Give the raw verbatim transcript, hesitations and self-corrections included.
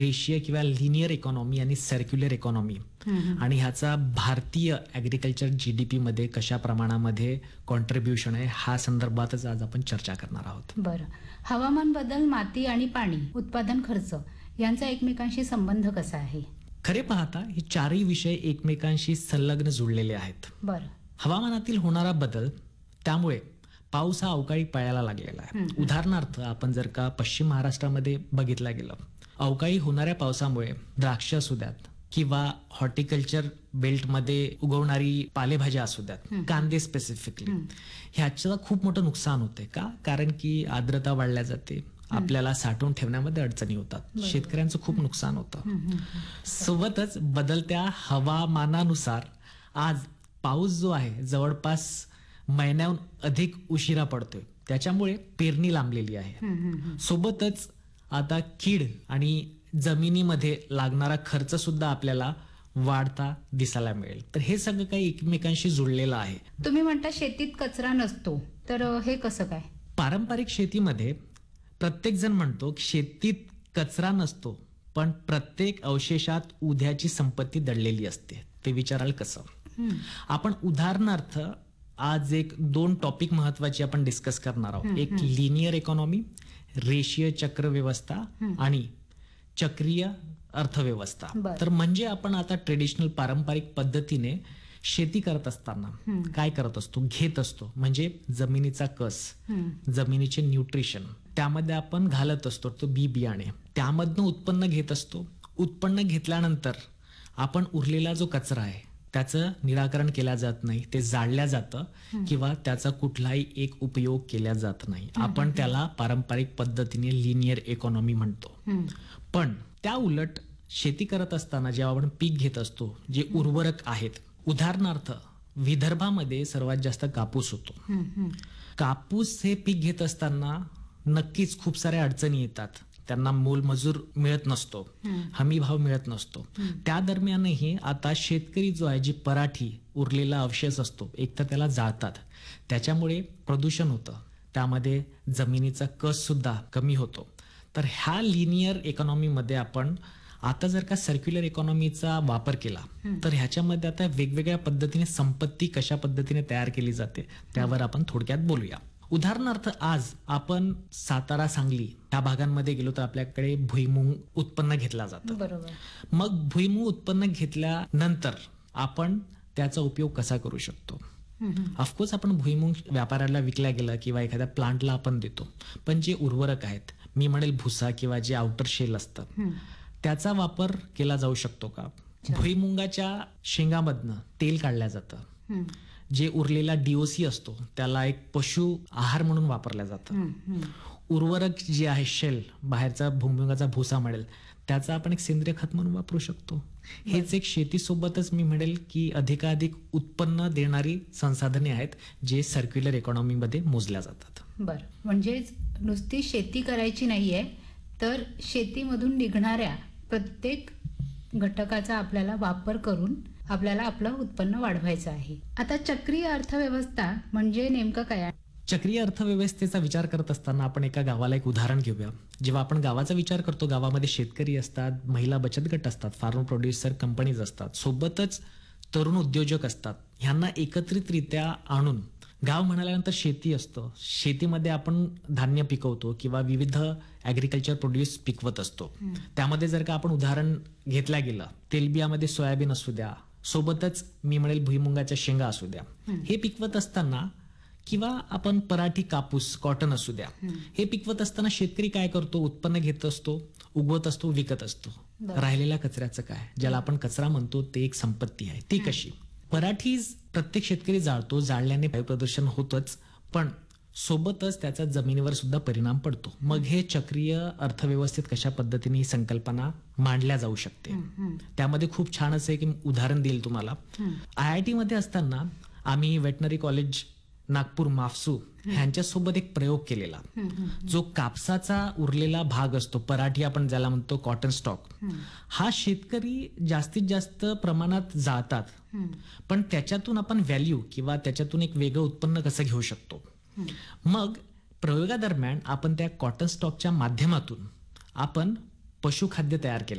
रेषीय किंवा linear economy आणि सर्क्युलर इकॉनॉमी आणि ह्याचा भारतीय ॲग्रिकल्चर जीडीपी मध्ये कशा प्रमाणामध्ये कॉन्ट्रीब्युशन आहे हा संदर्भातच आज आपण चर्चा करणार आहोत. बरं, हवामान बदल, माती आणि पाणी, उत्पादन खर्च यांचा एकमेकांशी संबंध कसा आहे? खरे पाहता हे चारही विषय एकमेकांशी संलग्न जुळलेले आहेत. बरं, हवामानातील होणारा बदल, त्यामुळे पाऊस हा अवकाळी पडायला लागलेला आहे. उदाहरणार्थ आपण जर का पश्चिम महाराष्ट्रामध्ये बघितलं गेलं, अवकाळी होणाऱ्या पावसामुळे द्राक्ष असू द्यात किंवा हॉर्टिकल्चर बेल्टमध्ये उगवणारी पालेभाज्या असू द्यात, कांदे स्पेसिफिकली, ह्याचं खूप मोठं नुकसान होते. का? कारण की आर्द्रता वाढल्या जाते, आपल्याला साठवून ठेवण्यामध्ये अडचणी होतात, शेतकऱ्यांचं खूप नुकसान होतं. सोबतच बदलत्या हवामानानुसार आज पाऊस जो आहे जवळपास महिन्याहून अधिक उशिरा पडतोय, त्याच्यामुळे पेरणी लांबलेली आहे. सोबतच आता कीड आणि जमिनीमध्ये लागणारा खर्च सुद्धा आपल्याला वाढता दिसायला मिळेल. तर हे सगळं काही एकमेकांशी जुळलेलं आहे. तुम्ही म्हणता शेतीत कचरा नसतो, तर हे कसं काय? पारंपरिक शेतीमध्ये प्रत्येक जण म्हणतो की शेतीत कचरा नसतो, पण प्रत्येक अवशेषात उद्याची संपत्ती दडलेली असते. ते विचाराल कसं? आपण उदाहरणार्थ आज एक दोन टॉपिक महत्वाचे आपण डिस्कस करणार आहोत. एक लिनियर इकॉनॉमी, रेषीय चक्र व्यवस्था आणि चक्रीय अर्थव्यवस्था. तर म्हणजे आपण आता ट्रेडिशनल पारंपरिक पद्धतीने शेती करत असताना काय करत असतो? घेत असतो, म्हणजे जमिनीचा कस, जमिनीचे न्यूट्रिशन त्यामध्ये आपण घालत असतो, तो बी बियाणे, त्यामधनं उत्पन्न घेत असतो. उत्पन्न घेतल्यानंतर आपण उरलेला जो कचरा आहे त्याचं निराकरण केलं जात नाही, ते जाळल्या जातं किंवा त्याचा कुठलाही एक उपयोग केला जात नाही. आपण त्याला पारंपरिक पद्धतीने लिनियर इकॉनॉमी म्हणतो. पण त्या उलट शेती करत असताना जेव्हा आपण पीक घेत असतो, जे उर्वरक आहेत, उदाहरणार्थ विदर्भामध्ये सर्वात जास्त कापूस होतो. कापूस हे पीक घेत असताना नक्कीच खूप साऱ्या अडचणी येतात. त्यांना मोलमजूर मिळत नसतो, हमी भाव मिळत नसतो. त्या दरम्यानही आता शेतकरी जो आहे, जी पराठी उरलेला अवशेष असतो, एक तर त्याला जाळतात, त्याच्यामुळे प्रदूषण होतं, त्यामध्ये जमिनीचा कस सुद्धा कमी होतो. तर ह्या लिनियर इकॉनॉमीमध्ये आपण आता जर का सर्क्युलर इकॉनॉमीचा वापर केला तर ह्याच्यामध्ये आता वेगवेगळ्या पद्धतीने संपत्ती कशा पद्धतीने तयार केली जाते त्यावर आपण थोडक्यात बोलूया. उदाहरणार्थ आज आपण सातारा, सांगली या भागांमध्ये गेलो तर आपल्याकडे भुईमुंग उत्पन्न घेतला जातं. बरोबर. मग भुईमुंग उत्पन्न घेतल्यानंतर आपण त्याचा उपयोग कसा करू शकतो? ऑफकोर्स आपण भुईमुंग व्यापाऱ्याला विकल्या गेलं किंवा एखाद्या प्लांटला आपण देतो, पण जे उर्वरक आहेत, मी म्हणेल भुसा किंवा जे आउटर शेल असतं, त्याचा वापर केला जाऊ शकतो का? भुईमुंगाच्या शेंगामधनं तेल काढलं जातं, जे उरलेला डीओसी असतो त्याला एक पशु आहार म्हणून वापरला जातं. उर्वरक जे आहे शेल, बाहेरचा भुईमुगाचा भुसा मिळेल, त्याचा आपण एक सेंद्रिय खत म्हणून वापरू शकतो. हेच एक शेतीसोबतच मी म्हणेल की अधिकाधिक उत्पन्न देणारी संसाधने आहेत जे सर्क्युलर इकॉनॉमीमध्ये मोजल्या जातात. बरं, म्हणजे नुसती शेती करायची नाहीये, तर शेतीमधून निघणाऱ्या प्रत्येक घटकाचा आपल्याला वापर करून आपल्याला आपलं उत्पन्न वाढवायचं आहे. आता चक्रीय अर्थव्यवस्था म्हणजे नेमकं काय? चक्रीय अर्थव्यवस्थेचा विचार करत असताना आपण एका गावाला एक उदाहरण घेऊया. जेव्हा आपण गावाचा विचार करतो, गावामध्ये शेतकरी असतात, महिला बचत गट असतात, फार्म प्रोड्युसर कंपनीज असतात, सोबतच तरुण उद्योजक असतात. ह्यांना एकत्रितरित्या आणून गाव म्हणाल्यानंतर शेती असतं, शेतीमध्ये आपण धान्य पिकवतो किंवा विविध ॲग्रिकल्चर प्रोड्यूस पिकवत असतो. त्यामध्ये जर का आपण उदाहरण घेतल्या गेलं, तेलबियामध्ये सोयाबीन असू द्या, सोबतच मी म्हणेल भुईमुंगाच्या शेंगा असू द्या, हे पिकवत असताना किंवा आपण पराठी, कापूस, कॉटन असू द्या, हे पिकवत असताना शेतकरी काय करतो? उत्पन्न घेत असतो, उगवत असतो, विकत असतो. राहिलेल्या कचऱ्याचं काय, ज्याला आपण कचरा म्हणतो, ते एक संपत्ती आहे. ती कशी? पराठी प्रत्येक शेतकरी जाळतो, जाळल्याने वायू प्रदूषण होतच, पण सोबतच त्याचा जमिनीवर सुद्धा परिणाम पडतो. मग हे चक्रीय अर्थव्यवस्थेत कशा पद्धतीने ही संकल्पना मांडल्या जाऊ शकते, त्यामध्ये खूप छान असं एक उदाहरण देईल तुम्हाला. आय आय टी मध्ये असताना आम्ही वेटनरी कॉलेज नागपूर, माफसू ह्यांच्यासोबत एक प्रयोग केलेला. जो कापसाचा उरलेला भाग असतो, पराठी आपण ज्याला म्हणतो, कॉटन स्टॉक, हा शेतकरी जास्तीत जास्त प्रमाणात जाळतात, पण त्याच्यातून आपण व्हॅल्यू किंवा त्याच्यातून एक वेगळं उत्पन्न कसं घेऊ शकतो? मग प्रयोगादरम्यान आपण त्या कॉटन स्टॉकच्या माध्यमातून आपण पशुखाद्य तयार केलं